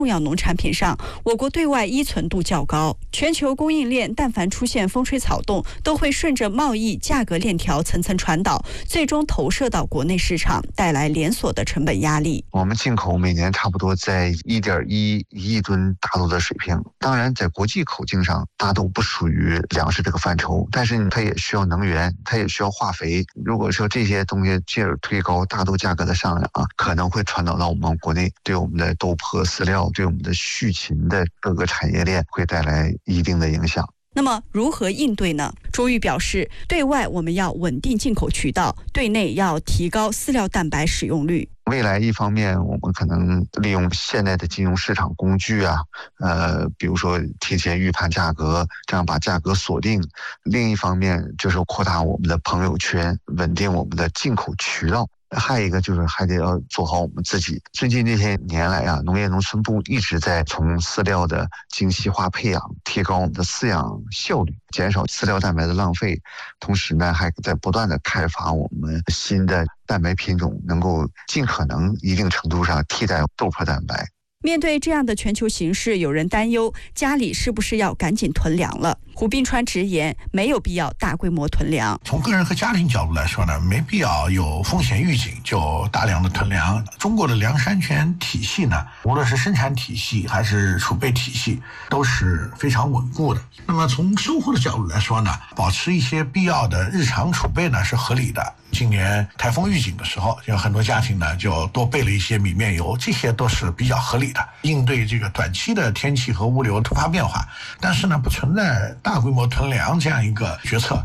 重要农产品上，我国对外依存度较高。全球供应链但凡出现风吹草动，都会顺着贸易价格链条层层传导，最终投射到国内市场，带来连锁的成本压力。 我们进口每年差不多在1.1亿吨大豆的水平。当然，在国际口径上，大豆不属于粮食这个范畴，但是它也需要能源，它也需要化肥。如果说这些东西进而推高大豆价格的上涨可能会传导到我们国内，对我们的豆粕饲料，对我们的畜禽的各个产业链会带来一定的影响。 那么如何应对呢？朱玉表示，对外我们要稳定进口渠道，对内要提高饲料蛋白使用率。 未来一方面，我们可能利用现在的金融市场工具比如说提前预判价格，这样把价格锁定。另一方面就是扩大我们的朋友圈，稳定我们的进口渠道。还有一个就是还得要做好我们自己。最近这些年来农业农村部一直在从饲料的精细化配养，提高我们的饲养效率，减少饲料蛋白的浪费。同时呢，还在不断的开发我们新的蛋白品种，能够尽可能一定程度上替代豆粕蛋白。 面对这样的全球形势，有人担忧家里是不是要赶紧囤粮了。胡斌川直言，没有必要大规模囤粮。 从个人和家庭角度来说呢，没必要有风险预警就大量的囤粮。中国的粮食安全体系呢，无论是生产体系还是储备体系，都是非常稳固的。那么从生活的角度来说呢，保持一些必要的日常储备呢是合理的。今年台风预警的时候，有很多家庭呢就多备了一些米面油，这些都是比较合理的，应对这个短期的天气和物流突发变化。但是呢，不存在大规模囤粮这样一个决策。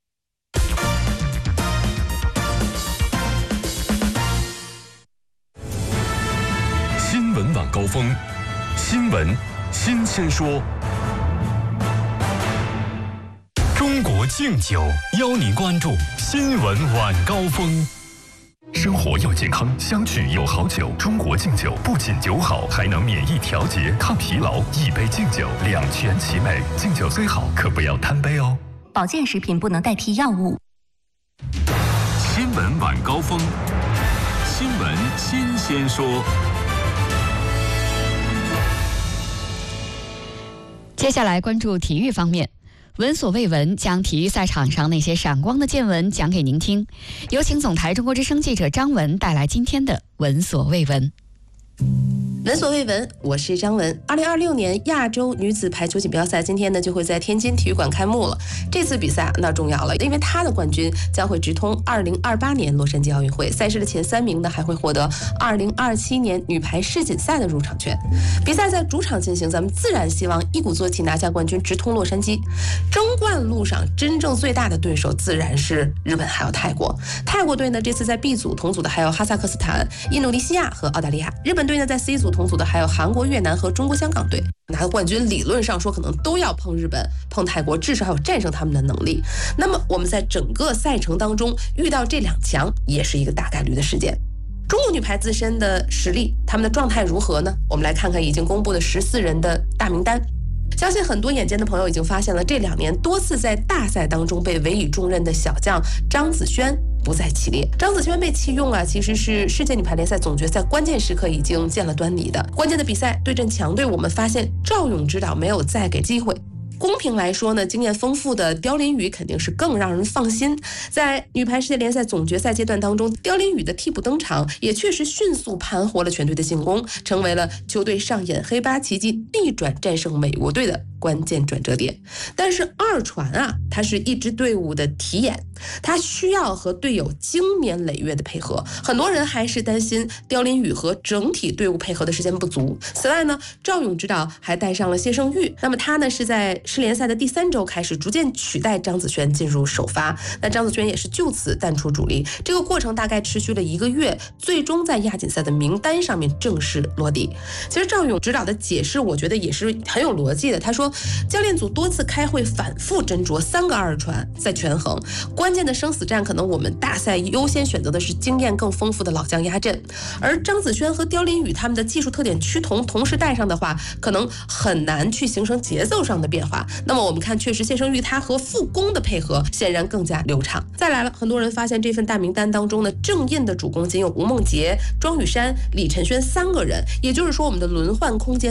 新闻晚高峰，新闻新鲜说。中国敬酒邀您关注新闻晚高峰。生活要健康，相聚有好酒。中国敬酒不仅酒好，还能免疫调节、抗疲劳。一杯敬酒，两全其美。敬酒虽好，可不要贪杯哦。 保健食品不能代替药物。 新闻晚高峰，新闻新鲜说。 接下来关注体育方面。闻所未闻，将体育赛场上那些闪光的见闻讲给您听。有请总台中国之声记者张文带来今天的闻所未闻。 闻所未闻，我是张文。2026年亚洲女子排球锦标赛今天呢就会在天津体育馆开幕了。这次比赛那重要了，因为它的冠军将会直通2028年洛杉矶奥运会。赛事的前3名呢还会获得2027年女排世锦赛的入场券。比赛在主场进行，咱们自然希望一鼓作气拿下冠军，直通洛杉矶。争冠路上真正最大的对手自然是日本还有泰国。泰国队呢这次在 B 组，同组的还有哈萨克斯坦、印度尼西亚和澳大利亚。日本队呢在 C 组，同组的还有韩国、越南和中国香港队。拿到冠军理论上说可能都要碰日本、碰泰国，至少有战胜他们的能力。那么我们在整个赛程当中遇到这2强也是一个大概率的事件。中国女排自身的实力，他们的状态如何呢？我们来看看已经公布的14人的大名单。相信很多眼尖的朋友已经发现了，这2年多次在大赛当中被委以重任的小将张子萱不在其列。张子萱被弃用其实是世界女排联赛总决赛关键时刻已经见了端倪的。关键的比赛对阵强队，我们发现赵勇指导没有再给机会。公平来说呢，经验丰富的刁琳宇肯定是更让人放心。在女排世界联赛总决赛阶段当中，刁琳宇的替补登场也确实迅速盘活了全队的进攻，成为了球队上演黑八奇迹，逆转战胜美国队的关键转折点。但是二传他是一支队伍的题眼，他需要和队友经年累月的配合。很多人还是担心刁琳宇和整体队伍配合的时间不足。此外呢，赵勇指导还带上了谢胜玉，那么他呢是在世联赛的第3周开始逐渐取代张子萱进入首发，那张子萱也是就此淡出主力。这个过程大概持续了1个月，最终在亚锦赛的名单上面正式落地。其实赵勇指导的解释我觉得也是很有逻辑的，他说教练组多次开会，反复斟酌3个2传，在权衡关键的生死战，可能我们大赛优先选择的是经验更丰富的老将压阵，而张子萱和刁琳宇他们的技术特点趋同，同时带上的话，可能很难去形成节奏上的变化。那么我们看，确实谢生育他和傅工的配合显然更加流畅。再来了，很多人发现这份大名单当中呢，正印的主攻仅有吴梦洁、庄雨珊、李晨轩3个人，也就是说我们的轮换空间